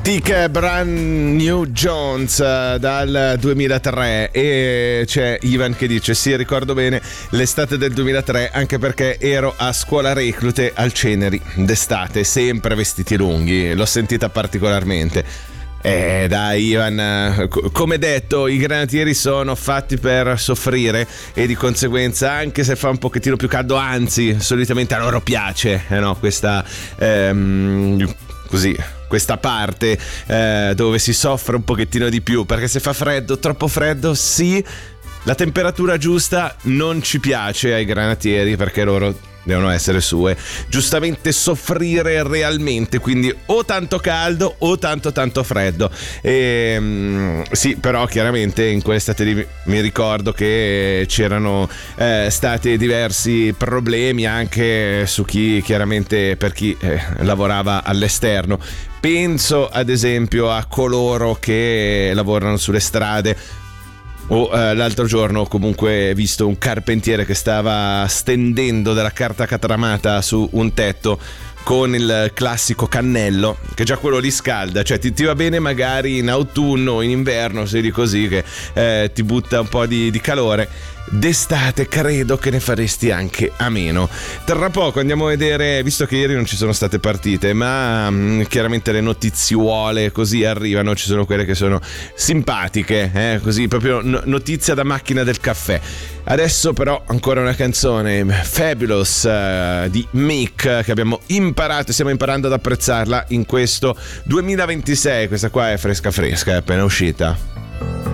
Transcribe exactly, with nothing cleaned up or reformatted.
Tic Brand New Jones uh, dal duemilatré, e c'è Ivan che dice: sì, ricordo bene l'estate del duemilatré, anche perché ero a scuola reclute al Ceneri d'estate, sempre vestiti lunghi, l'ho sentita particolarmente. Eh dai Ivan, come detto, i granatieri sono fatti per soffrire e di conseguenza, anche se fa un pochettino più caldo, anzi solitamente a loro piace, eh no, questa ehm, così questa parte eh, dove si soffre un pochettino di più, perché se fa freddo, troppo freddo, sì, la temperatura giusta non ci piace ai granatieri, perché loro devono essere sue, giustamente soffrire realmente, quindi o tanto caldo o tanto tanto freddo. E, sì, però chiaramente in quell'estate lì mi ricordo che c'erano eh, stati diversi problemi anche su chi, chiaramente per chi eh, lavorava all'esterno. Penso ad esempio a coloro che lavorano sulle strade. O eh, l'altro giorno ho comunque visto un carpentiere che stava stendendo della carta catramata su un tetto con il classico cannello, che già quello li scalda, cioè ti, ti va bene magari in autunno o in inverno, se di così, che eh, ti butta un po' di, di calore. D'estate credo che ne faresti anche a meno. Tra poco andiamo a vedere, visto che ieri non ci sono state partite, ma mh, chiaramente le notiziuole così arrivano, ci sono quelle che sono simpatiche, eh, così proprio no, notizia da macchina del caffè. Adesso però ancora una canzone, Fabulous uh, di Meek, che abbiamo imparato e stiamo imparando ad apprezzarla in questo duemilaventisei. Questa qua è fresca fresca, è appena uscita.